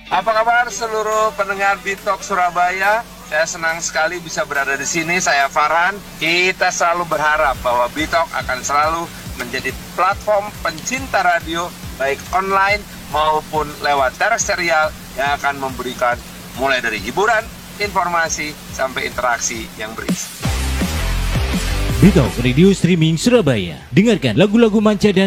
Apa kabar seluruh pendengar Bitok Surabaya? Saya senang sekali bisa berada di sini. Saya Farhan. Kita selalu berharap bahwa Bitok akan selalu menjadi platform pencinta radio baik online maupun lewat terestrial yang akan memberikan mulai dari hiburan, informasi, sampai interaksi yang berisi. Bitok Radio Streaming Surabaya. Dengarkan lagu-lagu manca dan